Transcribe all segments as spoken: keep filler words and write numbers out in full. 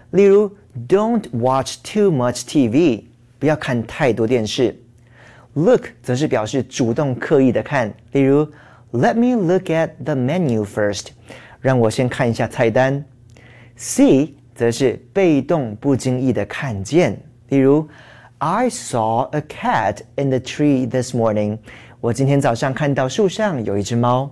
例如 Don't watch too much T V， 不要看太多电视。Look 则是表示主动刻意的看，例如 Let me look at the menu first， 让我先看一下菜单。See 则是被动不经意的看见，例如 I saw a cat in the tree this morning， 我今天早上看到树上有一只猫。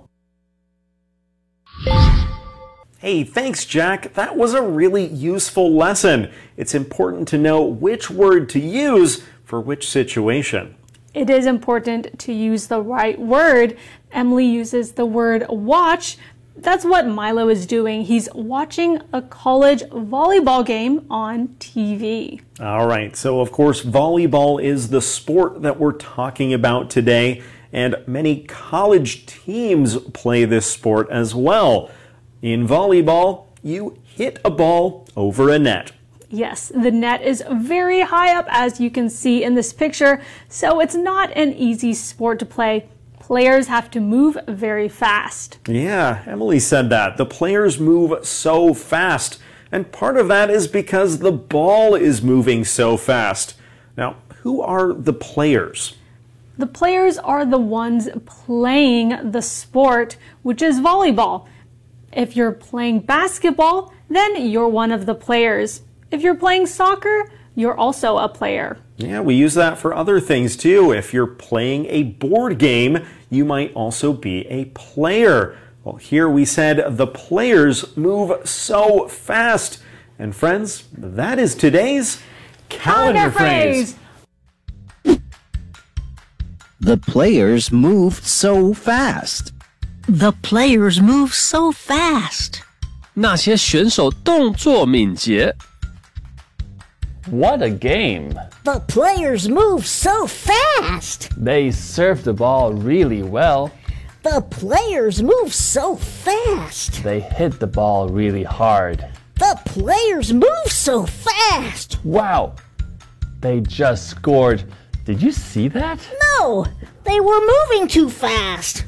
Hey, thanks, Jack. That was a really useful lesson. It's important to know which word to use for which situation. It is important to use the right word. Emily uses the word watch. That's what Milo is doing. He's watching a college volleyball game on T V. All right. So, of course, volleyball is the sport that we're talking about today, and many college teams play this sport as well. In volleyball, you hit a ball over a net. Yes, the net is very high up, as you can see in this picture, so it's not an easy sport to play. Players have to move very fast. Yeah, Emily said that. The players move so fast, and part of that is because the ball is moving so fast. Now, who are the players? The players are the ones playing the sport, which is volleyball. If you're playing basketball, then you're one of the players. If you're playing soccer, you're also a player. Yeah, we use that for other things too. If you're playing a board game, you might also be a player. Well, here we said the players move so fast. And friends, that is today's calendar, calendar phrase. phrase. The players move so fast. The players move so fast. 那些选手动作敏捷。 What a game! The players move so fast. They serve the ball really well. The players move so fast. They hit the ball really hard. The players move so fast. Wow! They just scored. Did you see that? No, they were moving too fast.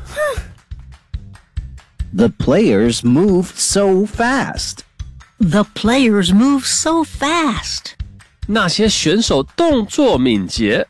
The players move so fast. The players move so fast. 那些选手动作敏捷。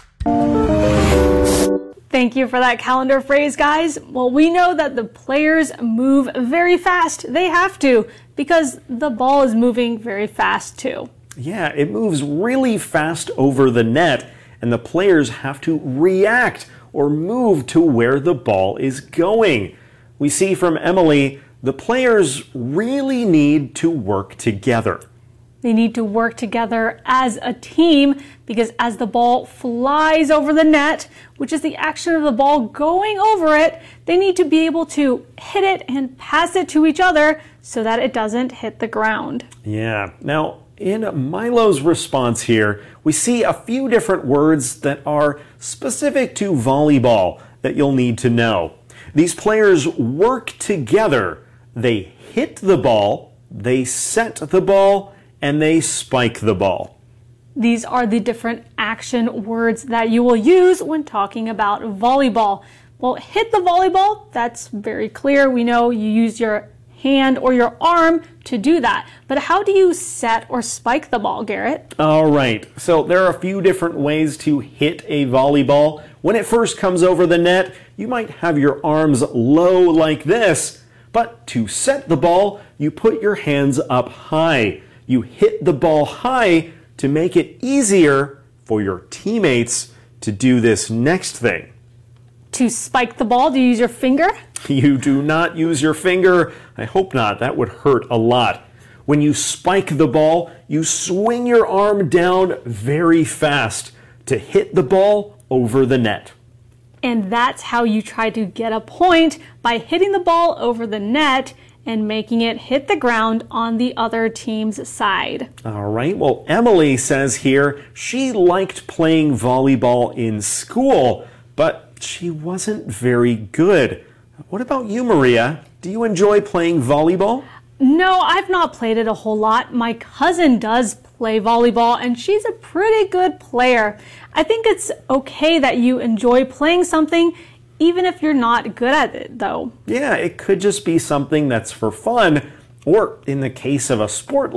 Thank you for that calendar phrase, guys. Well, we know that the players move very fast. They have to, because the ball is moving very fast too. Yeah, it moves really fast over the net, and the players have to react or move to where the ball is going. We see from Emily, the players really need to work together. They need to work together as a team because as the ball flies over the net, which is the action of the ball going over it, they need to be able to hit it and pass it to each other so that it doesn't hit the ground. Yeah. Now, in Milo's response here, we see a few different words that are specific to volleyball that you'll need to know. These players work together. They hit the ball, they set the ball, and they spike the ball. These are the different action words that you will use when talking about volleyball. Well, hit the volleyball, that's very clear. We know you use your hand or your arm to do that. But how do you set or spike the ball, Garrett? All right, so there are a few different ways to hit a volleyball. When it first comes over the net, you might have your arms low like this. But to set the ball, you put your hands up high. You hit the ball high to make it easier for your teammates to do this next thing. To spike the ball, do you use your finger? You do not use your finger. I hope not. That would hurt a lot. When you spike the ball, you swing your arm down very fast to hit the ball over the net. And that's how you try to get a point, by hitting the ball over the net and making it hit the ground on the other team's side. All right. Well, Emily says here she liked playing volleyball in school, but she wasn't very good. What about you, Maria? Do you enjoy playing volleyball? No, I've not played it a whole lot. My cousin does play volleyball, and she's a pretty good player. I think it's okay that you enjoy playing something, even if you're not good at it, though. Yeah, it could just be something that's for fun, or in the case of a sport